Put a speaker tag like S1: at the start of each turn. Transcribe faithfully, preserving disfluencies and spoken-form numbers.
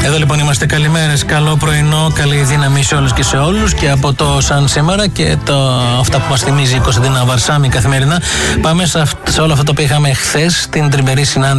S1: Εδώ λοιπόν είμαστε. Καλημέρες, καλό πρωινό, καλή δύναμη σε όλους και σε όλους. Και από το Σαν Σήμερα και το, αυτά που μας θυμίζει η Κωνσταντίνα Βαρσάμι καθημερινά, πάμε σε, αυ, σε όλο αυτό το που είχαμε χθες, την τριμερή συνάντηση